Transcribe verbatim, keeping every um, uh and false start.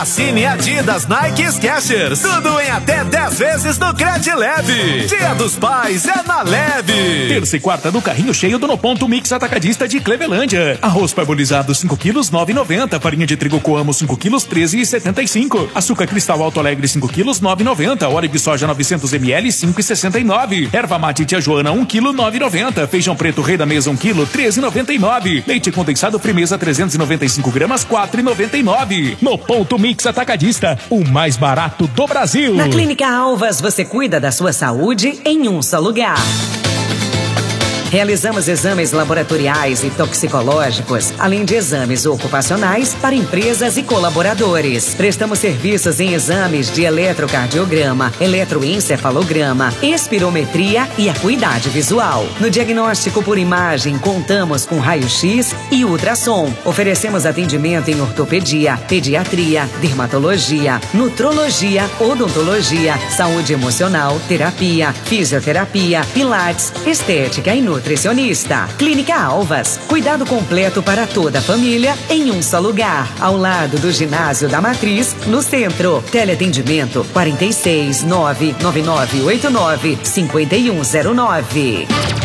Assine Adidas, Nike e Skechers. Tudo em até dez vezes no Cred Leve. Dia dos Pais é na Leve. Terça e quarta do carrinho cheio do No Ponto Mix Atacadista de Clevelândia. Arroz parbolizado cinco quilos, nove e noventa. Farinha de trigo Coamo cinco quilos, treze e setenta e cinco. Açúcar Cristal Alto Alegre cinco quilos, nove e noventa. Óleo de soja novecentos mililitros, cinco e sessenta e nove. Erva mate Tia Joana um quilo, nove e noventa. Feijão preto Rei da Mesa um quilo, treze e noventa e nove. Leite condensado Frimeza trezentos e noventa e cinco gramas, quatro e noventa e nove. No Ponto Mix Atacadista, o mais barato do Brasil. Na Clínica Alvas, você cuida da sua saúde em um só lugar. Realizamos exames laboratoriais e toxicológicos, além de exames ocupacionais para empresas e colaboradores. Prestamos serviços em exames de eletrocardiograma, eletroencefalograma, espirometria e acuidade visual. No diagnóstico por imagem, contamos com raio-x e ultrassom. Oferecemos atendimento em ortopedia, pediatria, dermatologia, nutrologia, odontologia, saúde emocional, terapia, fisioterapia, pilates, estética e nutrição. Nutricionista. Clínica Alvas. Cuidado completo para toda a família em um só lugar. Ao lado do Ginásio da Matriz, no centro. Teleatendimento quarenta e seis, nove nove nove oito nove, cinco um zero nove.